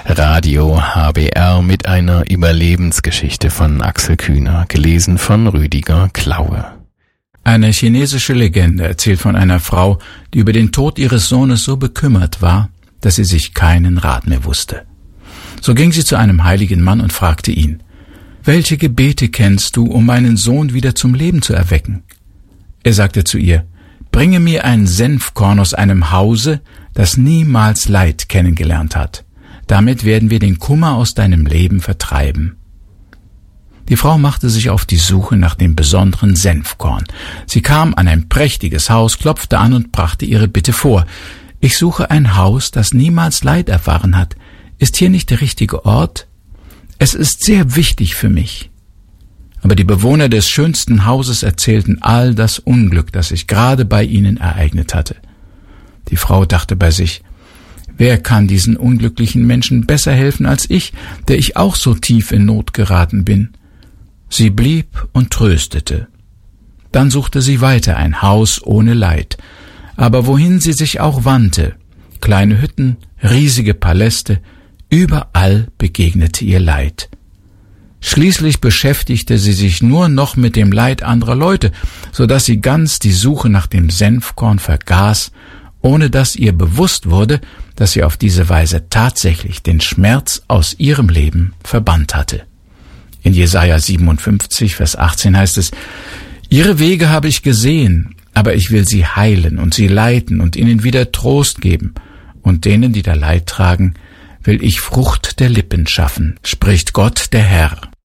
Radio HBR mit einer Überlebensgeschichte von Axel Kühner, gelesen von Rüdiger Klaue. Eine chinesische Legende erzählt von einer Frau, die über den Tod ihres Sohnes so bekümmert war, dass sie sich keinen Rat mehr wusste. So ging sie zu einem heiligen Mann und fragte ihn: »Welche Gebete kennst du, um meinen Sohn wieder zum Leben zu erwecken?« Er sagte zu ihr: »Bringe mir ein Senfkorn aus einem Hause, das niemals Leid kennengelernt hat. Damit werden wir den Kummer aus deinem Leben vertreiben.« Die Frau machte sich auf die Suche nach dem besonderen Senfkorn. Sie kam an ein prächtiges Haus, klopfte an und brachte ihre Bitte vor. »Ich suche ein Haus, das niemals Leid erfahren hat. Ist hier nicht der richtige Ort? Es ist sehr wichtig für mich.« Aber die Bewohner des schönsten Hauses erzählten all das Unglück, das sich gerade bei ihnen ereignet hatte. Die Frau dachte bei sich: Wer kann diesen unglücklichen Menschen besser helfen als ich, der ich auch so tief in Not geraten bin? Sie blieb und tröstete. Dann suchte sie weiter ein Haus ohne Leid. Aber wohin sie sich auch wandte, kleine Hütten, riesige Paläste, überall begegnete ihr Leid. Schließlich beschäftigte sie sich nur noch mit dem Leid anderer Leute, so dass sie ganz die Suche nach dem Senfkorn vergaß, ohne dass ihr bewusst wurde, dass sie auf diese Weise tatsächlich den Schmerz aus ihrem Leben verbannt hatte. In Jesaja 57, Vers 18 heißt es: »Ihre Wege habe ich gesehen, aber ich will sie heilen und sie leiten und ihnen wieder Trost geben. Und denen, die da Leid tragen, will ich Frucht der Lippen schaffen, spricht Gott der Herr.«